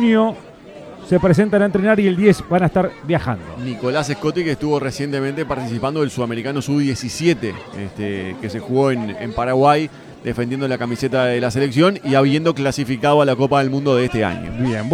junio se presentan a entrenar y el 10 van a estar viajando. Nicolás Scotti, que estuvo recientemente participando del Sudamericano Sub-17, que se jugó en Paraguay, defendiendo la camiseta de la selección y habiendo clasificado a la Copa del Mundo de este año. Bien.